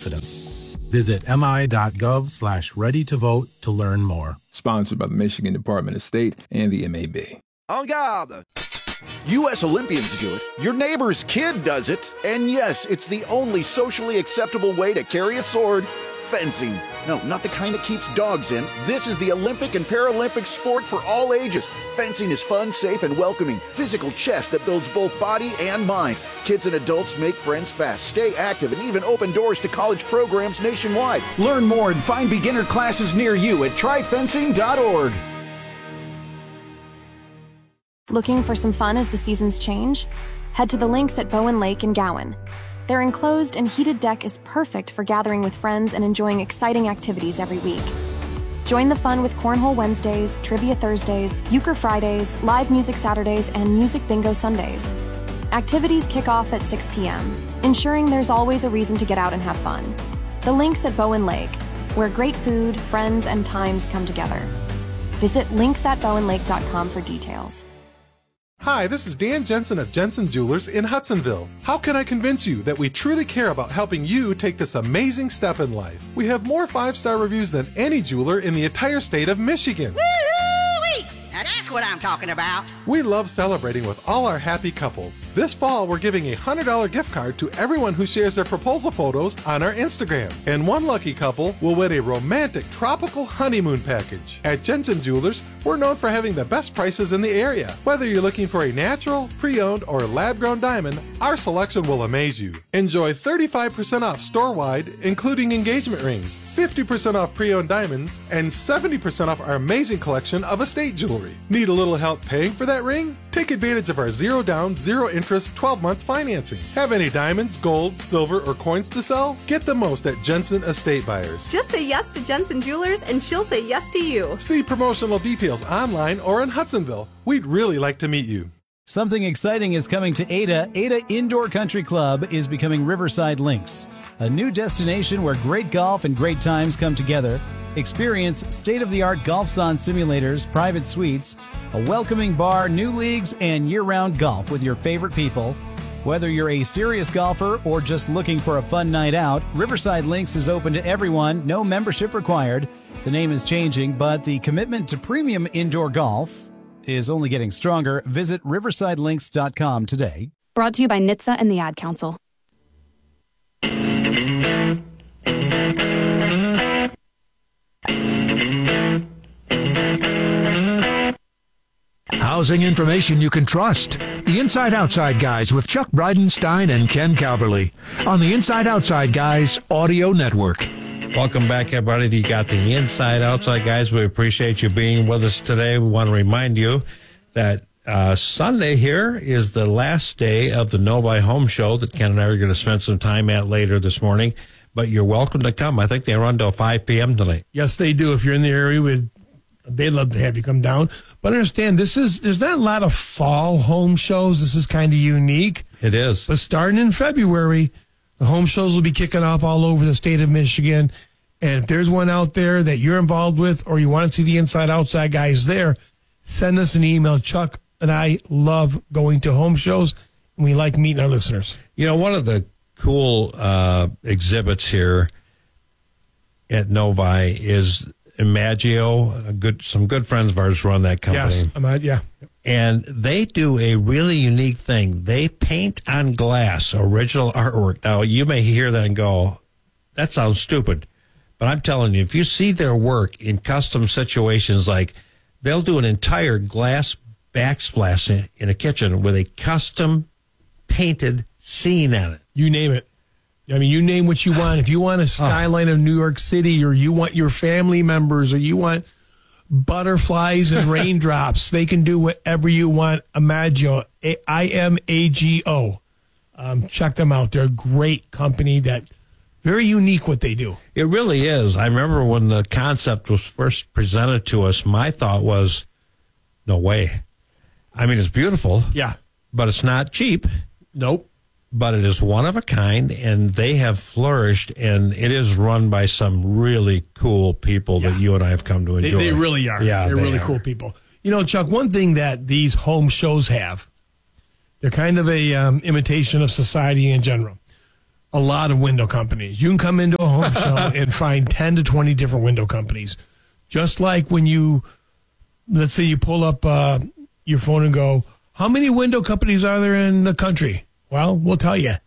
confidence. Visit mi.gov/ready-to-vote to learn more. Sponsored by the Michigan Department of State and the MAB. En garde! U.S. Olympians do it, your neighbor's kid does it, and yes, it's the only socially acceptable way to carry a sword, fencing. No, not the kind that keeps dogs in. This is the Olympic and Paralympic sport for all ages. Fencing is fun, safe, and welcoming. Physical chess that builds both body and mind. Kids and adults make friends fast, stay active, and even open doors to college programs nationwide. Learn more and find beginner classes near you at tryfencing.org. Looking for some fun as the seasons change? Head to the links at Bowen Lake in Gowan. Their enclosed and heated deck is perfect for gathering with friends and enjoying exciting activities every week. Join the fun with Cornhole Wednesdays, Trivia Thursdays, Euchre Fridays, live music Saturdays, and music bingo Sundays. Activities kick off at 6 p.m., ensuring there's always a reason to get out and have fun. The links at Bowen Lake, where great food, friends, and times come together. Visit linksatbowenlake.com for details. Hi, this is Dan Jensen of Jensen Jewelers in Hudsonville. How can I convince you that we truly care about helping you take this amazing step in life? We have more 5-star reviews than any jeweler in the entire state of Michigan. Woo-wee! Now that's what I'm talking about. We love celebrating with all our happy couples. This fall, we're giving a $100 gift card to everyone who shares their proposal photos on our Instagram. And one lucky couple will win a romantic tropical honeymoon package. At Jensen Jewelers, we're known for having the best prices in the area. Whether you're looking for a natural, pre-owned, or lab-grown diamond, our selection will amaze you. Enjoy 35% off store-wide, including engagement rings, 50% off pre-owned diamonds, and 70% off our amazing collection of estate jewelry. Need a little help paying for that ring? Take advantage of our 0 down, 0 interest 12 months financing. Have any diamonds, gold, silver, or coins to sell? Get the most at Jensen Estate Buyers. Just say yes to Jensen Jewelers and she'll say yes to you. See promotional details online or in Hudsonville. We'd really like to meet you. Something exciting is coming to Ada. Ada Indoor Country Club is becoming Riverside Links, a new destination where great golf and great times come together. Experience state-of-the-art golf zone simulators, private suites, a welcoming bar, new leagues, and year-round golf with your favorite people. Whether you're a serious golfer or just looking for a fun night out, Riverside Links is open to everyone, no membership required. The name is changing, but the commitment to premium indoor golf is only getting stronger. Visit riversidelinks.com today. Brought to you by NHTSA and the Ad Council. Housing information you can trust. The Inside Outside Guys with Chuck Bridenstine and Ken Calverley on the Inside Outside Guys Audio Network. Welcome back, everybody. You got the Inside Outside Guys. We appreciate you being with us today. We want to remind you that Sunday here is the last day of the Novi Home Show that Ken and I are going to spend some time at later this morning. But you're welcome to come. I think they run till 5 p.m. tonight. Yes, they do. If you're in the area, they'd love to have you come down. But understand, there's not a lot of fall home shows. This is kind of unique. It is. But starting in February, the home shows will be kicking off all over the state of Michigan. And if there's one out there that you're involved with or you want to see the Inside Outside Guys there, send us an email. Chuck and I love going to home shows, and we like meeting our listeners. You know, one of the cool exhibits here at Novi is Imagio. Some good friends of ours run that company. Yes, yeah. And they do a really unique thing. They paint on glass original artwork. Now, you may hear that and go, that sounds stupid. But I'm telling you, if you see their work in custom situations, like they'll do an entire glass backsplash in a kitchen with a custom painted scene on it. You name it. I mean, you name what you want. If you want a skyline of New York City, or you want your family members, or you want butterflies and raindrops, they can do whatever you want. Imagio, IMAGO. Check them out. They're a great company that very unique what they do. It really is. I remember when the concept was first presented to us, my thought was, no way. I mean, it's beautiful. Yeah. But it's not cheap. Nope. But it is one of a kind, and they have flourished, and it is run by some really cool people that you and I have come to enjoy. They really are. Yeah, they're really cool people. You know, Chuck, one thing that these home shows have, they're kind of a imitation of society in general. a lot of window companies. You can come into a home show and find 10 to 20 different window companies. Just like when you, let's say you pull up your phone and go, how many window companies are there in the country? Well, we'll tell you,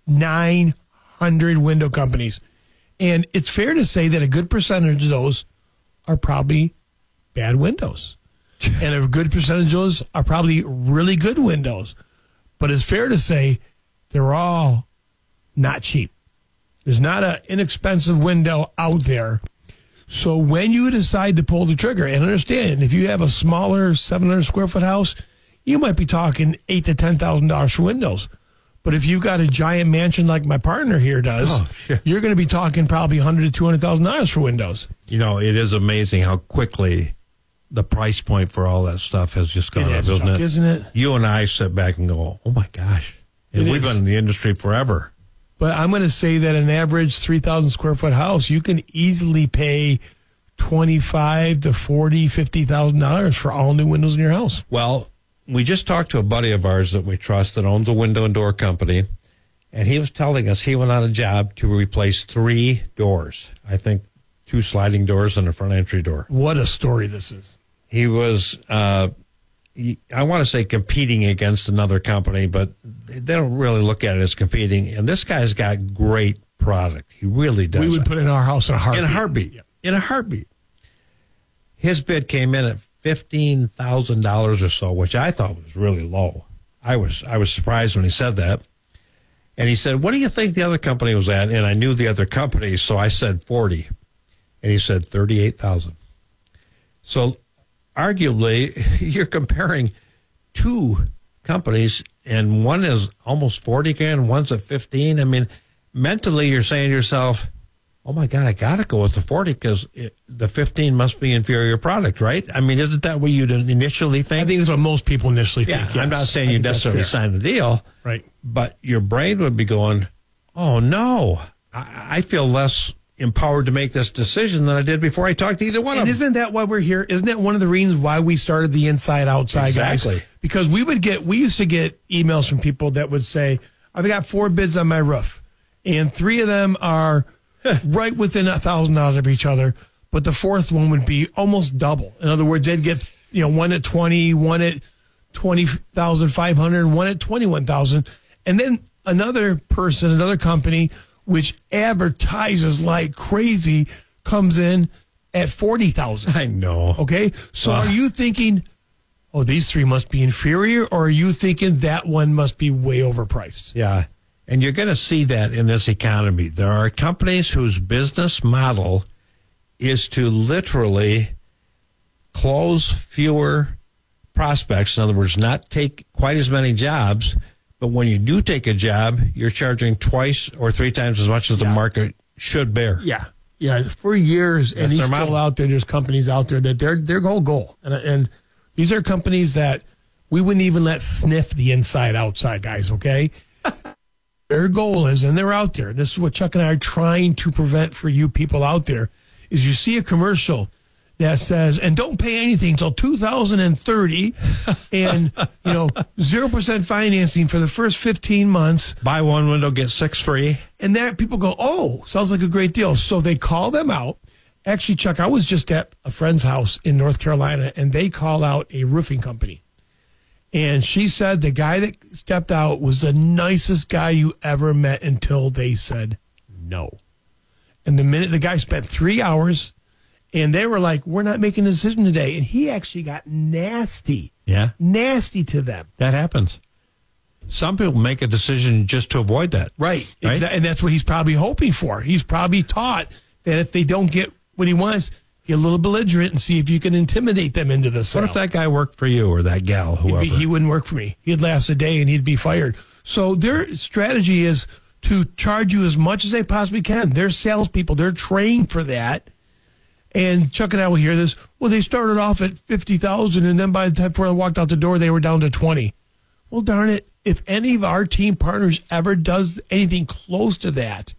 900 window companies. And it's fair to say that a good percentage of those are probably bad windows. And a good percentage of those are probably really good windows. But it's fair to say they're all not cheap. There's not an inexpensive window out there. So when you decide to pull the trigger, and understand, if you have a smaller 700 square foot house, you might be talking $8,000 to $10,000 for windows. But if you've got a giant mansion like my partner here does, you're going to be talking probably $100,000 to $200,000 for windows. You know, it is amazing how quickly the price point for all that stuff has just gone up, isn't it? You and I sit back and go, oh my gosh. And we've been in the industry forever. But I'm going to say that an average 3,000 square foot house, you can easily pay $25,000 to $40,000, $50,000 for all new windows in your house. Well, we just talked to a buddy of ours that we trust that owns a window and door company, and he was telling us he went on a job to replace 3 doors. I think 2 sliding doors and a front entry door. What a story this is. He was, I want to say competing against another company, but they don't really look at it as competing. And this guy's got great product. He really does. We would put it in our house in a heartbeat. In a heartbeat. Yeah. In a heartbeat. His bid came in at $15,000 or so, which I thought was really low. I was surprised when he said that. And he said, what do you think the other company was at? And I knew the other company, so I said 40. And he said 38,000. So arguably, you're comparing 2 companies, and one is almost 40 grand, one's at 15. I mean, mentally, you're saying to yourself, oh my God, I got to go with the 40 because the 15 must be inferior product, right? I mean, isn't that what you'd initially think? I think that's what most people initially think. Yes. I'm not saying you necessarily sign the deal, right? But your brain would be going, oh no, I feel less empowered to make this decision than I did before I talked to either one of them. And isn't that why we're here? Isn't that one of the reasons why we started the Inside Outside guys? Because we used to get emails from people that would say, I've got 4 bids on my roof, and 3 of them are right within $1,000 of each other, but the 4th one would be almost double. In other words, they'd get, one at 20, one at 20,500, one at 21,000, and then another person, another company, which advertises like crazy, comes in at 40,000. I know. Okay, so are you thinking, oh, these 3 must be inferior, or are you thinking that one must be way overpriced? Yeah. And you're going to see that in this economy. There are companies whose business model is to literally close fewer prospects. In other words, not take quite as many jobs. But when you do take a job, you're charging 2 or 3 times as much as the market should bear. Yeah. Yeah. For years, and these people out there, there's companies out there that their whole goal. And these are companies that we wouldn't even let sniff the Inside Outside guys, okay? Their goal is, and they're out there, this is what Chuck and I are trying to prevent for you people out there, is you see a commercial that says, and don't pay anything until 2030, and 0% financing for the first 15 months. Buy 1 window, get 6 free. And that people go, oh, sounds like a great deal. So they call them out. Actually, Chuck, I was just at a friend's house in North Carolina, and they call out a roofing company. And she said the guy that stepped out was the nicest guy you ever met until they said no. And the minute the guy spent 3 hours, and they were like, we're not making a decision today. And he actually got nasty. Yeah. Nasty to them. That happens. Some people make a decision just to avoid that. Right? Exactly. And that's what he's probably hoping for. He's probably taught that if they don't get what he wants, get a little belligerent and see if you can intimidate them into the sale. What if that guy worked for you or that gal, whoever? He wouldn't work for me. He'd last a day and he'd be fired. So their strategy is to charge you as much as they possibly can. They're salespeople. They're trained for that. And Chuck and I will hear this. Well, they started off at 50,000, and then by the time before I walked out the door, they were down to 20. Well, darn it. If any of our team partners ever does anything close to that,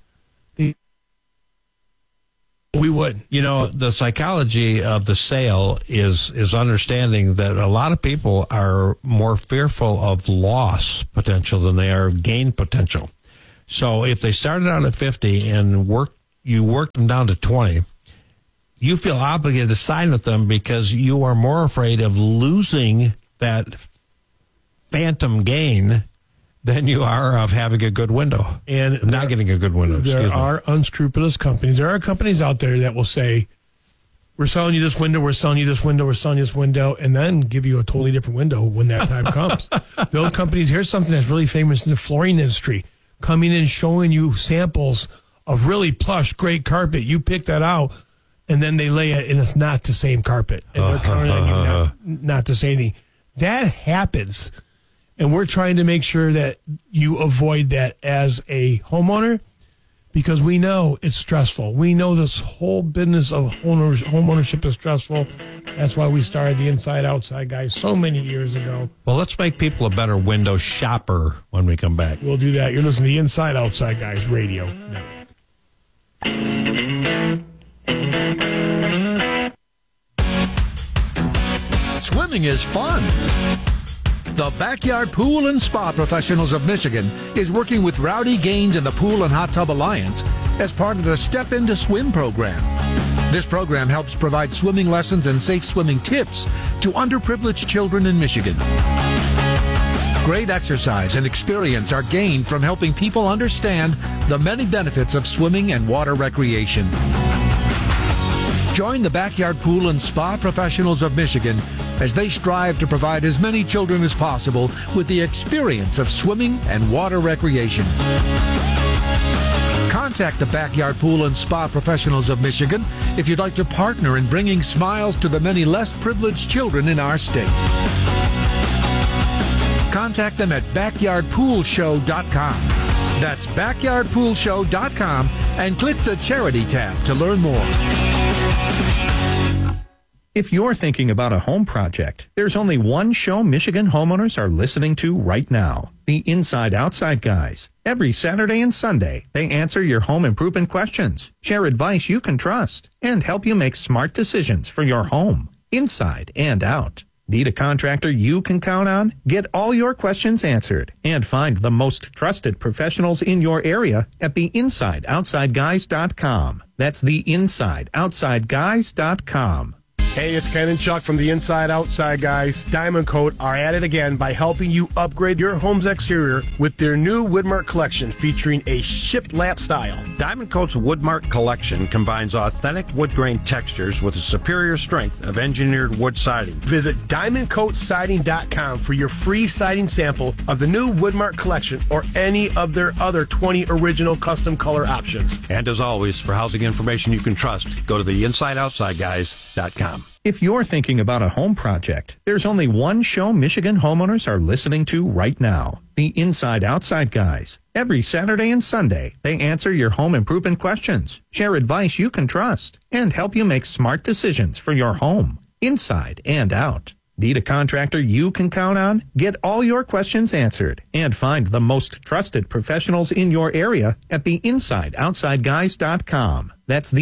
we would. The psychology of the sale is understanding that a lot of people are more fearful of loss potential than they are of gain potential. So if they started out at 50 and you worked them down to 20, you feel obligated to sign with them because you are more afraid of losing that phantom gain than you are of having a good window and not getting a good window. There are unscrupulous companies. There are companies out there that will say, we're selling you this window, we're selling you this window, we're selling you this window, and then give you a totally different window when that time comes. Those companies, here's something that's really famous in the flooring industry, coming in showing you samples of really plush, great carpet. You pick that out, and then they lay it, and it's not the same carpet. And they're counting on you not to say anything. That happens. And we're trying to make sure that you avoid that as a homeowner because we know it's stressful. We know this whole business of homeownership is stressful. That's why we started the Inside Outside Guys so many years ago. Well, let's make people a better window shopper when we come back. We'll do that. You're listening to the Inside Outside Guys radio now. Swimming is fun. The Backyard Pool and Spa Professionals of Michigan is working with Rowdy Gaines and the Pool and Hot Tub Alliance as part of the Step Into Swim program. This program helps provide swimming lessons and safe swimming tips to underprivileged children in Michigan. Great exercise and experience are gained from helping people understand the many benefits of swimming and water recreation. Join the Backyard Pool and Spa Professionals of Michigan as they strive to provide as many children as possible with the experience of swimming and water recreation. Contact the Backyard Pool and Spa Professionals of Michigan if you'd like to partner in bringing smiles to the many less privileged children in our state. Contact them at backyardpoolshow.com. That's backyardpoolshow.com and click the Charity tab to learn more. If you're thinking about a home project, there's only one show Michigan homeowners are listening to right now, the Inside Outside Guys. Every Saturday and Sunday, they answer your home improvement questions, share advice you can trust, and help you make smart decisions for your home, inside and out. Need a contractor you can count on? Get all your questions answered and find the most trusted professionals in your area at theinsideoutsideguys.com. That's theinsideoutsideguys.com. Hey, it's Ken and Chuck from the Inside Outside Guys. Diamond Coat are at it again by helping you upgrade your home's exterior with their new Woodmark collection featuring a shiplap style. Diamond Coat's Woodmark collection combines authentic wood grain textures with a superior strength of engineered wood siding. Visit DiamondCoatSiding.com for your free siding sample of the new Woodmark collection or any of their other 20 original custom color options. And as always, for housing information you can trust, go to theinsideoutsideguys.com. If you're thinking about a home project, there's only one show Michigan homeowners are listening to right now, the Inside Outside Guys. Every Saturday and Sunday, they answer your home improvement questions, share advice you can trust, and help you make smart decisions for your home, inside and out. Need a contractor you can count on? Get all your questions answered and find the most trusted professionals in your area at theinsideoutsideguys.com. That's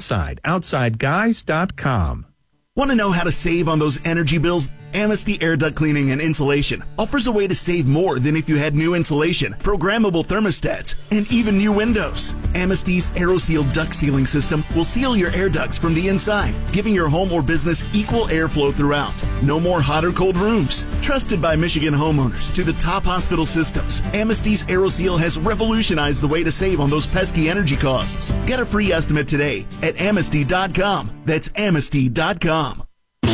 theinsideoutsideguys.com. Want to know how to save on those energy bills? Amnesty Air Duct Cleaning and Insulation offers a way to save more than if you had new insulation, programmable thermostats, and even new windows. Amnesty's AeroSeal duct sealing system will seal your air ducts from the inside, giving your home or business equal airflow throughout. No more hot or cold rooms. Trusted by Michigan homeowners to the top hospital systems, Amnesty's AeroSeal has revolutionized the way to save on those pesky energy costs. Get a free estimate today at Amnesty.com. That's Amnesty.com.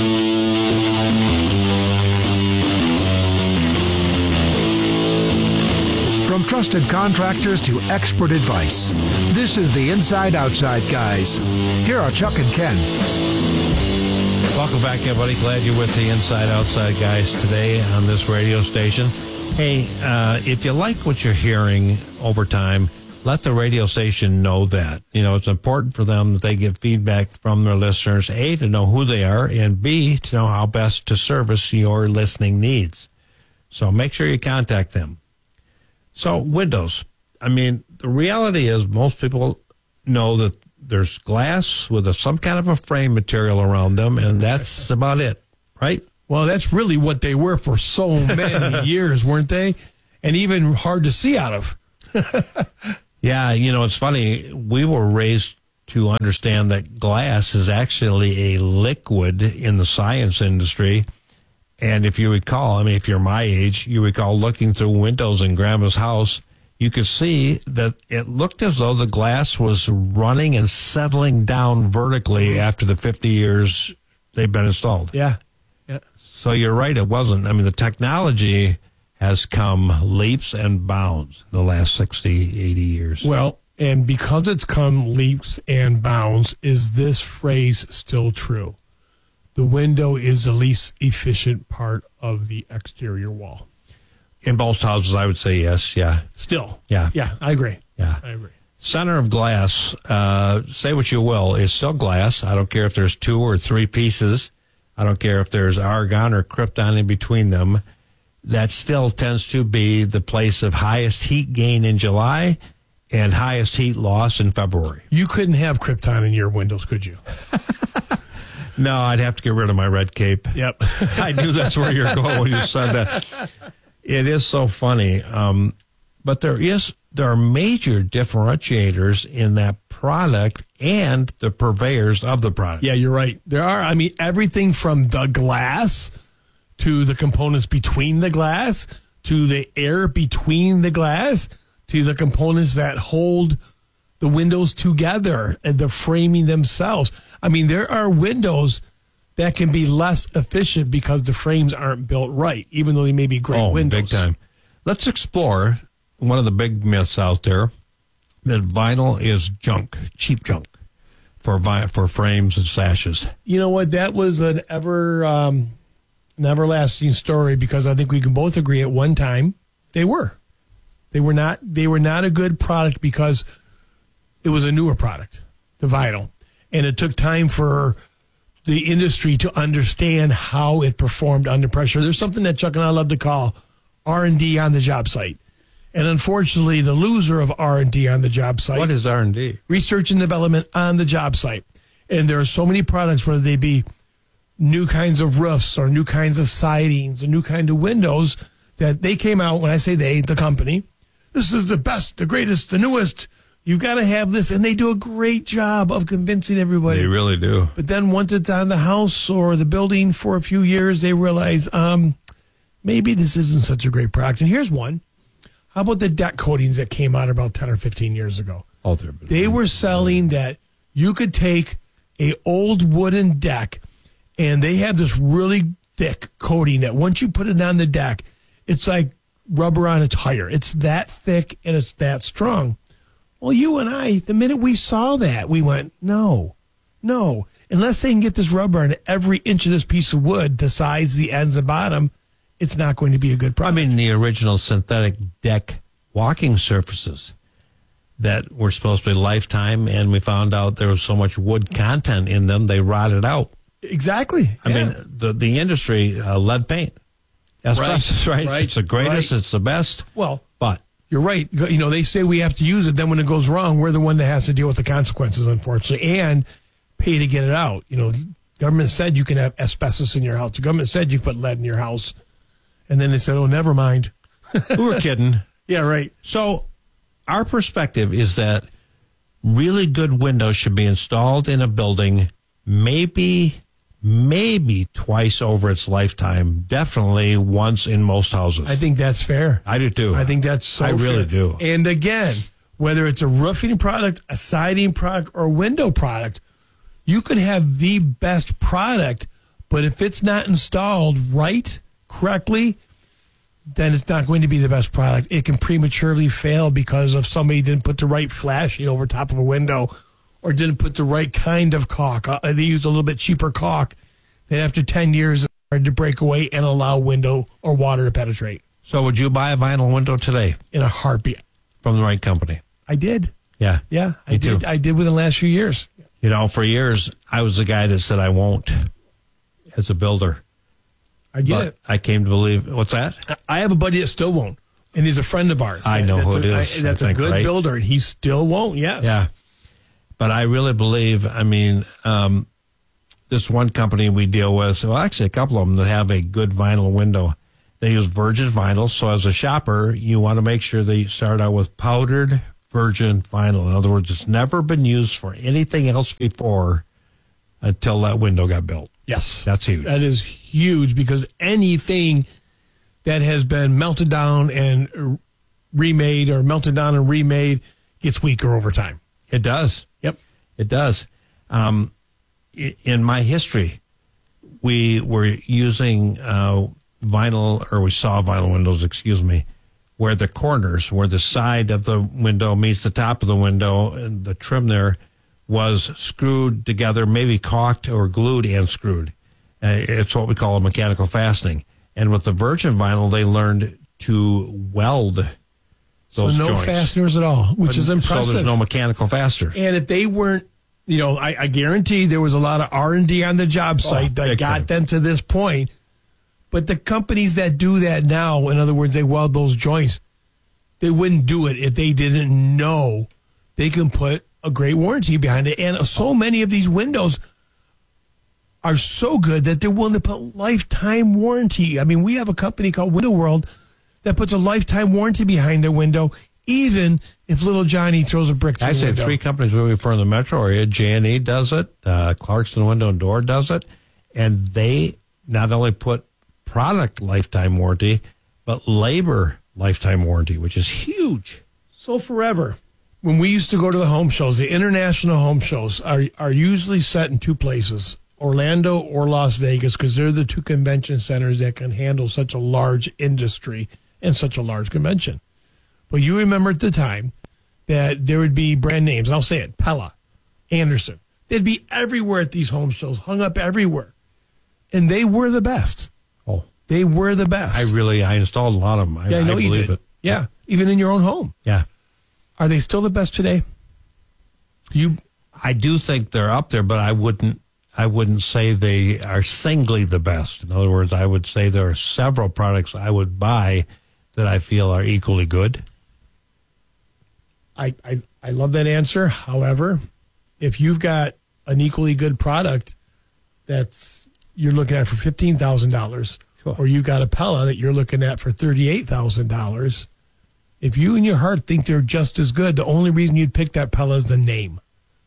From trusted contractors to expert advice, this is the Inside Outside Guys. Here are Chuck and Ken. Welcome back, everybody. Glad you're with the Inside Outside Guys today on this radio station. Hey, if you like what you're hearing over time, let the radio station know that. You know, it's important for them that they get feedback from their listeners, A, to know who they are, and B, to know how best to service your listening needs. So make sure you contact them. So windows. I mean, the reality is most people know that there's glass with some kind of a frame material around them, and that's about it, right? Well, that's really what they were for so many years, weren't they? And even hard to see out of. Yeah, it's funny. We were raised to understand that glass is actually a liquid in the science industry. And if you recall, if you're my age, you recall looking through windows in Grandma's house, you could see that it looked as though the glass was running and settling down vertically after the 50 years they've been installed. Yeah. So you're right, it wasn't. The technology has come leaps and bounds in the last 60, 80 years. Well, and because it's come leaps and bounds, is this phrase still true? The window is the least efficient part of the exterior wall. In most houses, I would say yes, yeah. Still. Yeah. Yeah, I agree. Yeah. I agree. Center of glass, say what you will, is still glass. I don't care if there's 2 or 3 pieces. I don't care if there's argon or krypton in between them. That still tends to be the place of highest heat gain in July and highest heat loss in February. You couldn't have krypton in your windows, could you? No, I'd have to get rid of my red cape. Yep. I knew that's where you're going when you said that. It is so funny. But there are major differentiators in that product and the purveyors of the product. Yeah, you're right. There are, everything from the glass to the components between the glass to the air between the glass to the components that hold the windows together and the framing themselves. There are windows that can be less efficient because the frames aren't built right, even though they may be great windows. Big time. Let's explore one of the big myths out there, that vinyl is junk, cheap junk, for frames and sashes. You know what? That was an everlasting story, because I think we can both agree at one time they were not a good product because it was a newer product, the vinyl, and it took time for the industry to understand how it performed under pressure. There's something that Chuck and I love to call R&D on the job site. And unfortunately, the loser of R&D on the job site. What is R&D? Research and development on the job site. And there are so many products, whether they be new kinds of roofs or new kinds of sidings or new kind of windows, that they came out, when I say they, the company, this is the best, the greatest, the newest. You've got to have this. And they do a great job of convincing everybody. They really do. But then once it's on the house or the building for a few years, they realize maybe this isn't such a great product. And here's one. How about the deck coatings that came out about 10 or 15 years ago? They were selling that you could take a old wooden deck, and they have this really thick coating that once you put it on the deck, it's like rubber on a tire. It's that thick and it's that strong. Well, you and I, the minute we saw that, we went, no. Unless they can get this rubber on every inch of this piece of wood, the sides, the ends, the bottom, it's not going to be a good product. The original synthetic deck walking surfaces that were supposed to be lifetime, and we found out there was so much wood content in them, they rotted out. Exactly. The industry, lead paint. Asbestos, right? It's the greatest, it's the best. Well, but you're right. They say we have to use it. Then when it goes wrong, we're the one that has to deal with the consequences, unfortunately, and pay to get it out. Government said you can have asbestos in your house. The government said you can put lead in your house. And then they said, oh, never mind. We were kidding. Yeah, right. So our perspective is that really good windows should be installed in a building maybe twice over its lifetime, definitely once in most houses. I think that's fair. I do too. I think that's so I really fair. do. And again, whether it's a roofing product, a siding product, or a window product, you could have the best product, but if it's not installed right, correctly, then it's not going to be the best product. It can prematurely fail because of somebody didn't put the right flashing over top of a window or didn't put the right kind of caulk. They used a little bit cheaper caulk. Then after 10 years, it started to break away and allow window or water to penetrate. So would you buy a vinyl window today? In a heartbeat. From the right company? I did. Yeah. Yeah, I did. I did within the last few years. For years, I was the guy that said I won't as a builder. I get it. I came to believe. What's that? I have a buddy that still won't, and he's a friend of ours. I know who it is. That's a good builder, and he still won't. Yes. Yeah. But I really believe. This one company we deal with. Well, actually, a couple of them that have a good vinyl window, They use virgin vinyl. So as a shopper, you want to make sure that you start out with powdered virgin vinyl. In other words, it's never been used for anything else before until that window got built. Yes. That's huge. That is huge, because anything that has been melted down and remade or melted down and remade gets weaker over time. It does. Yep. It does. In my history, we were using vinyl, or we saw vinyl windows, where the corners, where the side of the window meets the top of the window, and the trim there was screwed together, maybe caulked or glued and screwed. It's what we call a mechanical fastening. And with the virgin vinyl, they learned to weld those so no joints. Fasteners at all, which is impressive. So there's no mechanical fasteners. And if they weren't, I guarantee there was a lot of R&D on the job site that got them to this point. But the companies that do that now, in other words, they weld those joints, they wouldn't do it if they didn't know they can put a great warranty behind it. And so many of these windows are so good that they're willing to put lifetime warranty. I mean, we have a company called Window World that puts a lifetime warranty behind their window, even if little Johnny throws a brick through the window. 3 companies moving for in the metro area. J&E does it. Clarkson Window and Door does it. And they not only put product lifetime warranty, but labor lifetime warranty, which is huge. So forever, when we used to go to the home shows, the international home shows are usually set in 2 places, Orlando or Las Vegas, because they're the 2 convention centers that can handle such a large industry and such a large convention. But you remember at the time that there would be brand names, and I'll say it, Pella, Anderson. They'd be everywhere at these home shows, hung up everywhere. And they were the best. Oh. They were the best. I installed a lot of them. I know you believe did. it. Yeah, even in your own home. Yeah. Are they still the best today? I do think they're up there, but I wouldn't say they are singly the best. In other words, I would say there are several products I would buy that I feel are equally good. I love that answer. However, if you've got an equally good product that's you're looking at for $15,000, or you've got a Pella that you're looking at for $38,000, if you in your heart think they're just as good, the only reason you'd pick that Pella is the name.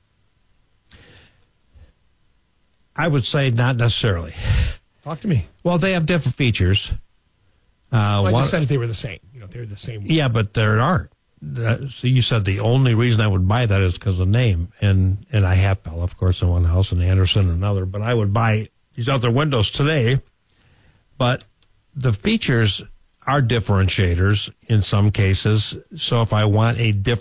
I would say not necessarily. Talk to me. Well, they have different features. I just said if they were the same. They're the same. Yeah, but there aren't. So you said the only reason I would buy that is because of the name. And I have Pella, of course, in one house, and Anderson in another. But I would buy these other windows today. But the features are differentiators in some cases. So if I want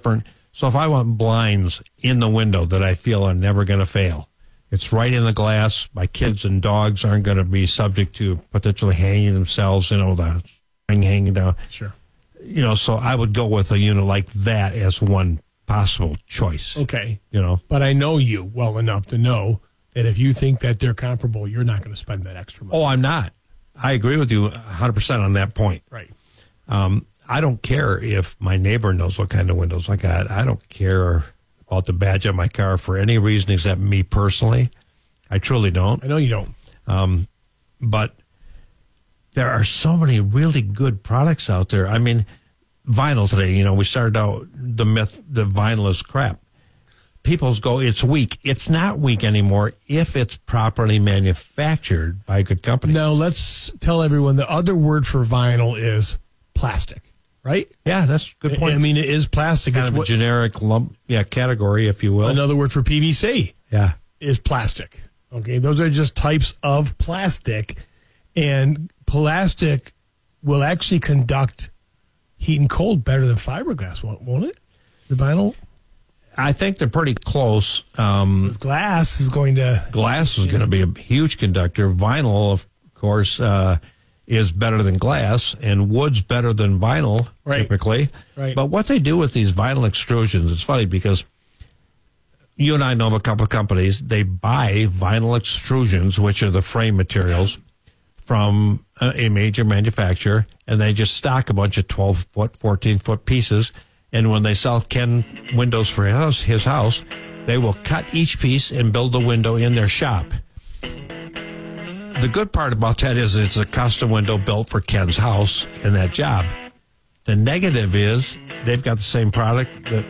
blinds in the window that I feel are never going to fail, it's right in the glass. My kids and dogs aren't going to be subject to potentially hanging themselves, the string hanging down. Sure. So I would go with a unit like that as one possible choice. Okay. But I know you well enough to know that if you think that they're comparable, you're not going to spend that extra money. Oh, I'm not. I agree with you 100% on that point. Right. I don't care if my neighbor knows what kind of windows I got. I don't care about the badge on my car for any reason except me personally. I truly don't. I know you don't. But there are so many really good products out there. I mean, vinyl today, we started out the myth that vinyl is crap. People go, it's weak. It's not weak anymore if it's properly manufactured by a good company. Now, let's tell everyone the other word for vinyl is plastic, right? Yeah, that's a good point. I mean, it is plastic. Kind of a generic category, if you will. Another word for PVC is plastic. Okay, those are just types of plastic. And plastic will actually conduct heat and cold better than fiberglass, won't it? The vinyl? I think they're pretty close. Glass is going to be a huge conductor. Vinyl, of course, is better than glass, and wood's better than vinyl, typically. Right. But what they do with these vinyl extrusions, it's funny because you and I know of a couple of companies, they buy vinyl extrusions, which are the frame materials, from a major manufacturer, and they just stock a bunch of 12-foot, 14-foot pieces. And when they sell Ken windows for his house, they will cut each piece and build the window in their shop. The good part about that is it's a custom window built for Ken's house and that job. The negative is they've got the same product that,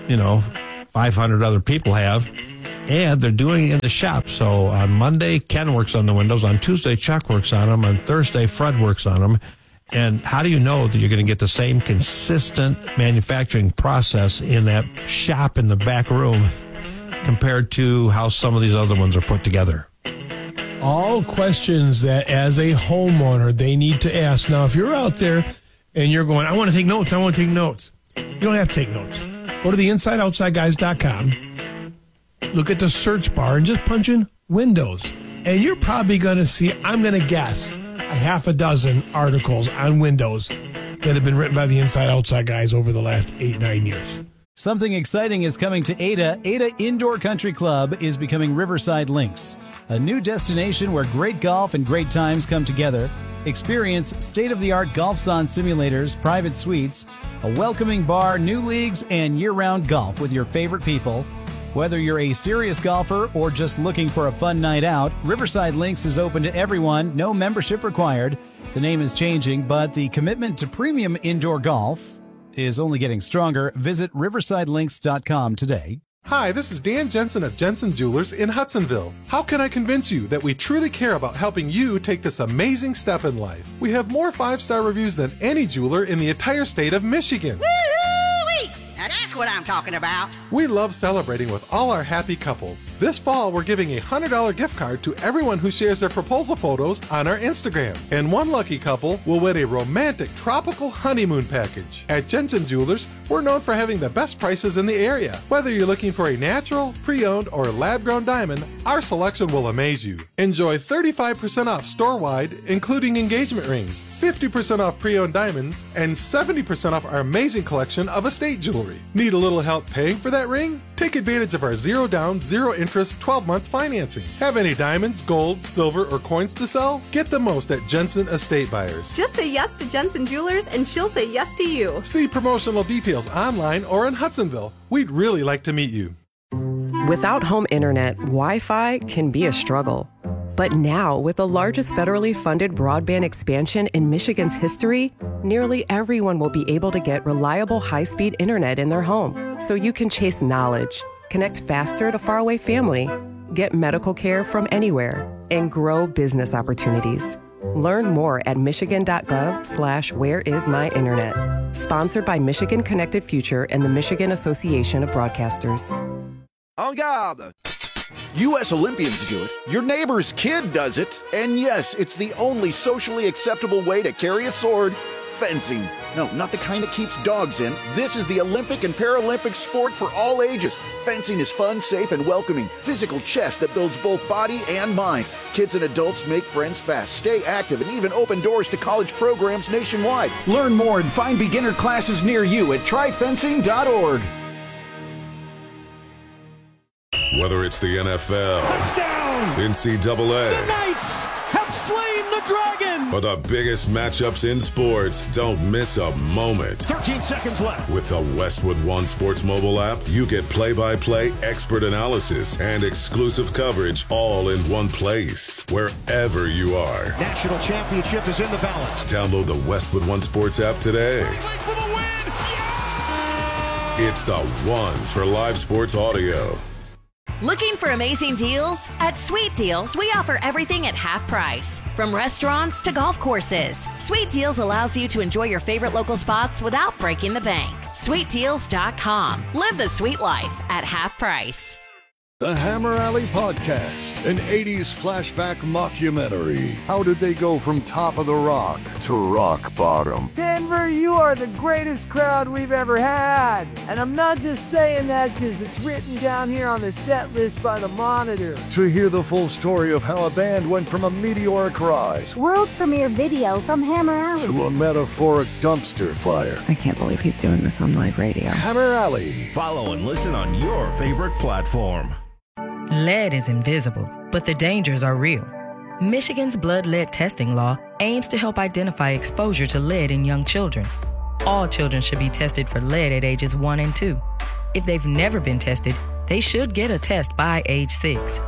500 other people have, and they're doing it in the shop. So on Monday, Ken works on the windows. On Tuesday, Chuck works on them. On Thursday, Fred works on them. And how do you know that you're going to get the same consistent manufacturing process in that shop in the back room compared to how some of these other ones are put together? All questions that as a homeowner they need to ask. Now, if you're out there and you're going, I want to take notes, you don't have to take notes. Go to the InsideOutsideGuys.com, look at the search bar, and just punch in Windows. And you're probably going to see, I'm going to guess, a half a dozen articles on Windows that have been written by the Inside Outside Guys over the last 8-9 years. Something exciting is coming to Ada. Ada Indoor Country Club is becoming Riverside Links, a new destination where great golf and great times come together. Experience state-of-the-art golf zone simulators, private suites, a welcoming bar, new leagues, and year-round golf with your favorite people. Whether you're a serious golfer or just looking for a fun night out, Riverside Links is open to everyone, no membership required. The name is changing, but the commitment to premium indoor golf is only getting stronger. Visit riversidelinks.com today. Hi, this is Dan Jensen of Jensen Jewelers in Hudsonville. How can I convince you that we truly care about helping you take this amazing step in life? We have more 5-star reviews than any jeweler in the entire state of Michigan. Woo-wee! Now that's what I'm talking about. We love celebrating with all our happy couples. This fall, we're giving a $100 gift card to everyone who shares their proposal photos on our Instagram. And one lucky couple will win a romantic tropical honeymoon package. At Jensen Jewelers, we're known for having the best prices in the area. Whether you're looking for a natural, pre-owned, or lab-grown diamond, our selection will amaze you. Enjoy 35% off store-wide, including engagement rings, 50% off pre-owned diamonds, and 70% off our amazing collection of estate jewelry. Need a little help paying for that ring? Take advantage of our 0 down, 0 interest 12 months financing. Have any diamonds, gold, silver, or coins to sell? Get the most at Jensen Estate Buyers. Just say yes to Jensen Jewelers and she'll say yes to you. See promotional details online or in Hudsonville. We'd really like to meet you. Without home internet, Wi-Fi can be a struggle. But now, with the largest federally funded broadband expansion in Michigan's history, nearly everyone will be able to get reliable high-speed internet in their home. So you can chase knowledge, connect faster to faraway family, get medical care from anywhere, and grow business opportunities. Learn more at michigan.gov/whereismyinternet. Sponsored by Michigan Connected Future and the Michigan Association of Broadcasters. En garde! U.S. Olympians do it, your neighbor's kid does it, and yes, it's the only socially acceptable way to carry a sword, fencing. No, not the kind that keeps dogs in. This is the Olympic and Paralympic sport for all ages. Fencing is fun, safe, and welcoming. Physical chess that builds both body and mind. Kids and adults make friends fast, stay active, and even open doors to college programs nationwide. Learn more and find beginner classes near you at tryfencing.org. Whether it's the NFL, touchdown! NCAA, the Knights have slain the dragon, or the biggest matchups in sports, don't miss a moment. 13 seconds left. With the Westwood One Sports mobile app, you get play-by-play expert analysis and exclusive coverage all in one place, wherever you are. National championship is in the balance. Download the Westwood One Sports app today. For the win! Yeah! It's the one for live sports audio. Looking for amazing deals? At Sweet Deals, we offer everything at half price. From restaurants to golf courses, Sweet Deals allows you to enjoy your favorite local spots without breaking the bank. SweetDeals.com. Live the sweet life at half price. The Hammer Alley Podcast, an 80s flashback mockumentary. How did they go from top of the rock to rock bottom? Denver, you are the greatest crowd we've ever had. And I'm not just saying that because it's written down here on the set list by the Monitor. To hear the full story of how a band went from a meteoric rise, world premiere video from Hammer Alley, to a metaphoric dumpster fire. I can't believe he's doing this on live radio. Hammer Alley. Follow and listen on your favorite platform. Lead is invisible, but the dangers are real. Michigan's blood lead testing law aims to help identify exposure to lead in young children. All children should be tested for lead at ages 1 and 2. If they've never been tested, they should get a test by age 6.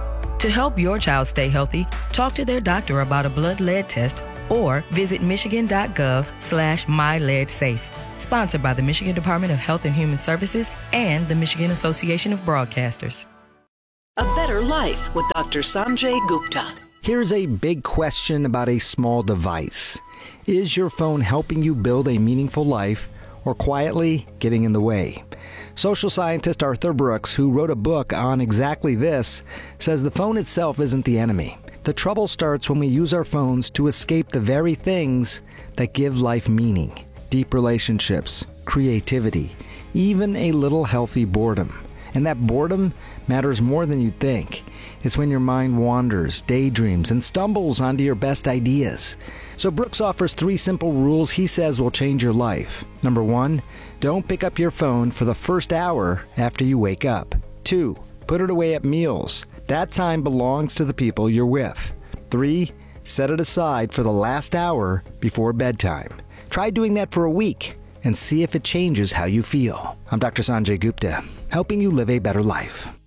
To help your child stay healthy, talk to their doctor about a blood lead test or visit michigan.gov/myleadsafe. Sponsored by the Michigan Department of Health and Human Services and the Michigan Association of Broadcasters. A Better Life with Dr. Sanjay Gupta. Here's a big question about a small device. Is your phone helping you build a meaningful life or quietly getting in the way? Social scientist Arthur Brooks, who wrote a book on exactly this, says the phone itself isn't the enemy. The trouble starts when we use our phones to escape the very things that give life meaning. Deep relationships, creativity, even a little healthy boredom. And that boredom matters more than you'd think. It's when your mind wanders, daydreams, and stumbles onto your best ideas. So Brooks offers 3 simple rules he says will change your life. Number 1, don't pick up your phone for the first hour after you wake up. 2, put it away at meals. That time belongs to the people you're with. 3, set it aside for the last hour before bedtime. Try doing that for a week and see if it changes how you feel. I'm Dr. Sanjay Gupta, helping you live a better life.